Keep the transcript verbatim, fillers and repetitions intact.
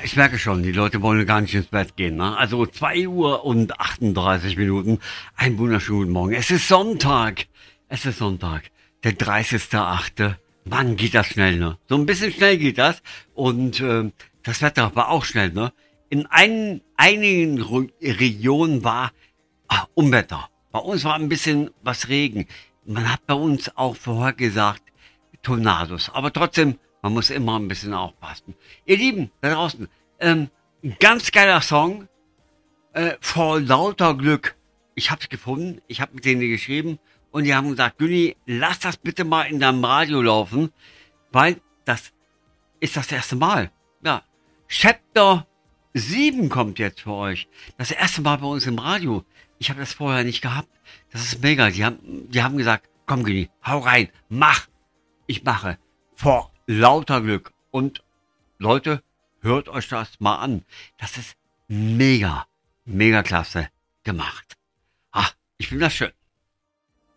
ich merke schon, die Leute wollen gar nicht ins Bett gehen. Ne? Also zwei Uhr und achtunddreißig Minuten. Einen wunderschönen guten Morgen. Es ist Sonntag. Es ist Sonntag. Der dreißigster achte Wann geht das schnell, ne? So ein bisschen schnell geht das. Und äh, das Wetter war auch schnell, ne? In ein, einigen Ru- Regionen war ah, Unwetter. Bei uns war ein bisschen was Regen. Man hat bei uns auch vorhergesagt Tornados. Aber trotzdem, man muss immer ein bisschen aufpassen. Ihr Lieben, da draußen, ähm, ein ganz geiler Song, äh, vor lauter Glück. Ich hab's gefunden, ich hab mit denen geschrieben und die haben gesagt, Günni, lass das bitte mal in deinem Radio laufen, weil das ist das erste Mal. Ja, Chapter sieben kommt jetzt für euch. Das erste Mal bei uns im Radio. Ich habe das vorher nicht gehabt. Das ist mega. Die haben, die haben gesagt, komm Günni, hau rein, mach. Ich mache vor lauter Glück. Und Leute, hört euch das mal an. Das ist mega, mega klasse gemacht. Ah, ich finde das schön.